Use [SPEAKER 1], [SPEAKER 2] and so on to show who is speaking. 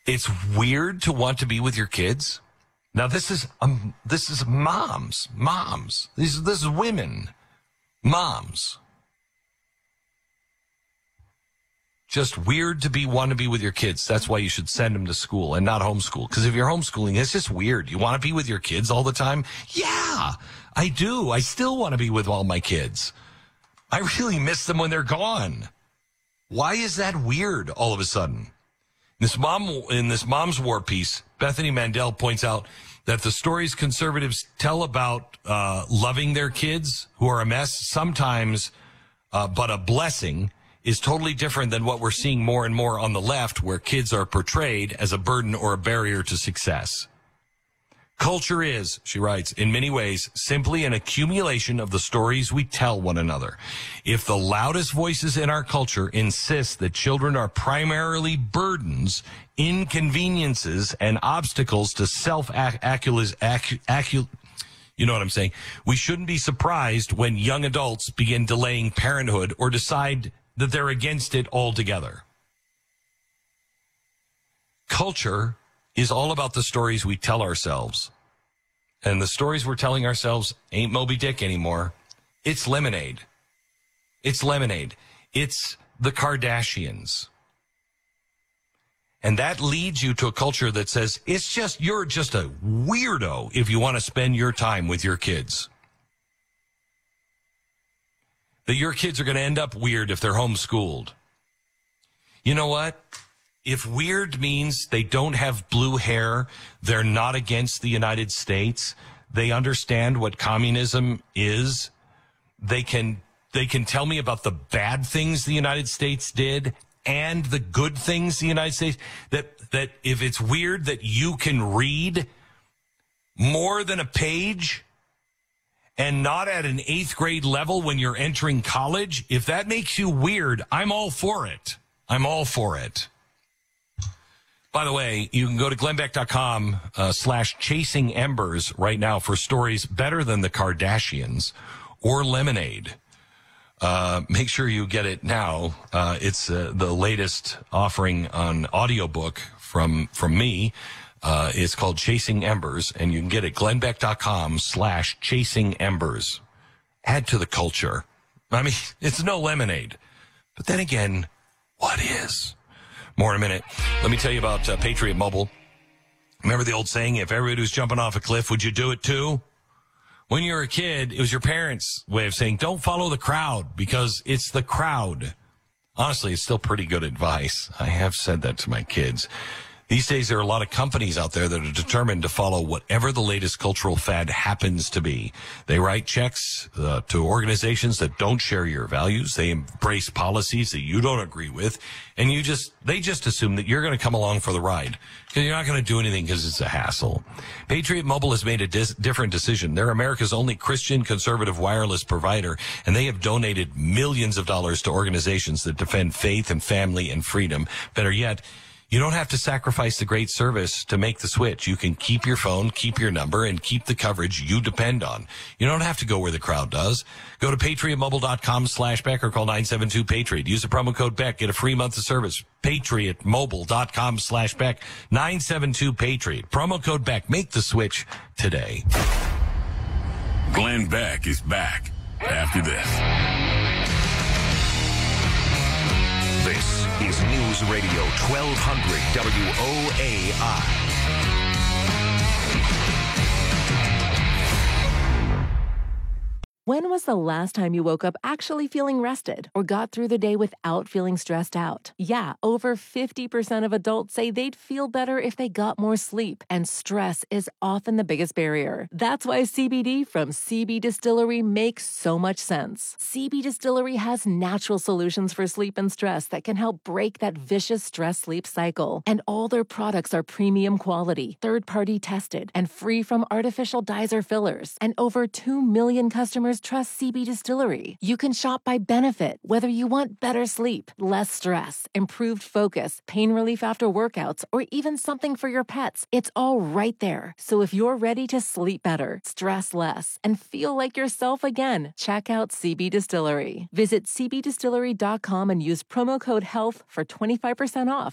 [SPEAKER 1] It's weird to want to be with your kids. Now, this is moms. This is women. Moms. Just weird to want to be with your kids. That's why you should send them to school and not homeschool. Because if you're homeschooling, it's just weird. You want to be with your kids all the time? Yeah, I do. I still want to be with all my kids. I really miss them when they're gone. Why is that weird all of a sudden? In this Mom's War piece, Bethany Mandel points out that the stories conservatives tell about loving their kids who are a mess sometimes, but a blessing, is totally different than what we're seeing more and more on the left, where kids are portrayed as a burden or a barrier to success. Culture is, she writes, in many ways, simply an accumulation of the stories we tell one another. If the loudest voices in our culture insist that children are primarily burdens, inconveniences, and obstacles to you know what I'm saying? We shouldn't be surprised when young adults begin delaying parenthood or decide that they're against it altogether. Culture is all about the stories we tell ourselves. And the stories we're telling ourselves ain't Moby Dick anymore. It's Lemonade. It's Lemonade. It's the Kardashians. And that leads you to a culture that says, you're just a weirdo if you want to spend your time with your kids. That your kids are going to end up weird if they're homeschooled. You know what? If weird means they don't have blue hair, they're not against the United States, they understand what communism is, they can tell me about the bad things the United States did and the good things the United States, that if it's weird that you can read more than a page and not at an 8th grade level when you're entering college, if that makes you weird, I'm all for it. I'm all for it. By the way, you can go to glennbeck.com /chasing embers right now for stories better than the Kardashians or Lemonade. Make sure you get it now. It's the latest offering on audiobook from me. It's called Chasing Embers, and you can get it glennbeck.com /chasing embers. Add to the culture. I mean, it's no Lemonade. But then again, what is? More in a minute. Let me tell you about Patriot Mobile. Remember the old saying, if everybody was jumping off a cliff, would you do it too? When you were a kid, it was your parents' way of saying, don't follow the crowd, because it's the crowd. Honestly, it's still pretty good advice. I have said that to my kids. These days, there are a lot of companies out there that are determined to follow whatever the latest cultural fad happens to be. They write checks to organizations that don't share your values. They embrace policies that you don't agree with. And they just assume that you're going to come along for the ride, because you're not going to do anything because it's a hassle. Patriot Mobile has made a different decision. They're America's only Christian conservative wireless provider, and they have donated millions of dollars to organizations that defend faith and family and freedom. Better yet, you don't have to sacrifice the great service to make the switch. You can keep your phone, keep your number, and keep the coverage you depend on. You don't have to go where the crowd does. Go to patriotmobile.com /Beck or call 972-PATRIOT. Use the promo code Beck. Get a free month of service. patriotmobile.com /Beck. 972-PATRIOT. Promo code Beck. Make the switch today.
[SPEAKER 2] Glenn Beck is back after this.
[SPEAKER 3] This is News Radio 1200 WOAI.
[SPEAKER 4] When was the last time you woke up actually feeling rested or got through the day without feeling stressed out? Yeah, over 50% of adults say they'd feel better if they got more sleep, and stress is often the biggest barrier. That's why CBD from CB Distillery makes so much sense. CB Distillery has natural solutions for sleep and stress that can help break that vicious stress-sleep cycle. And all their products are premium quality, third-party tested, and free from artificial dyes or fillers. And over 2 million customers trust CB Distillery. You can shop by benefit, whether you want better sleep, less stress, improved focus, pain relief after workouts, or even something for your pets. It's all right there. So if you're ready to sleep better, stress less, and feel like yourself again, check out CB Distillery. Visit cbdistillery.com and use promo code HEALTH for 25% off.